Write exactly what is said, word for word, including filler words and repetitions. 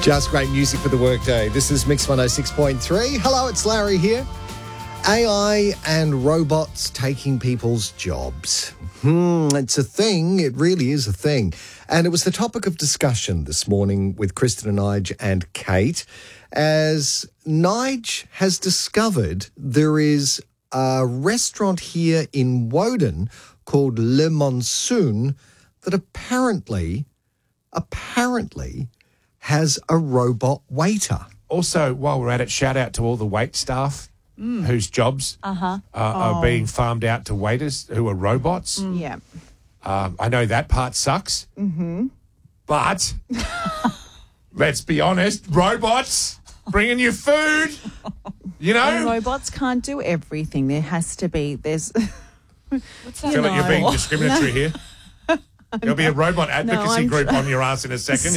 Just great music for the workday. This is Mix one oh six point three. Hello, it's Larry here. A I and robots taking people's jobs. Hmm, it's a thing. It really is a thing. And it was the topic of discussion this morning with Kristen and Nige and Kate, as Nige has discovered there is a restaurant here in Woden called Le Monsoon that apparently, apparently has a robot waiter. Also, while we're at it, shout out to all the wait staff mm. whose jobs uh-huh. uh, are oh. being farmed out to waiters who are robots. Mm. Yeah. Um, I know that part sucks. Mm-hmm. But let's be honest, robots bringing you food, you know? And robots can't do everything. There has to be, there's... What's that? I feel like you're being discriminatory here. There'll be a robot advocacy no, group on your ass in a second.